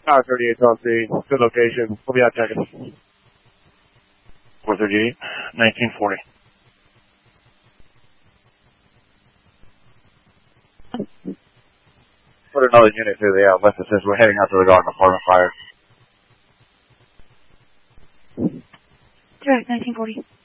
Tower 38's on scene. Good location. We'll be out checking. 438, 1940. Put another unit to the left that says we're heading out to the garden apartment fire. Direct 1940.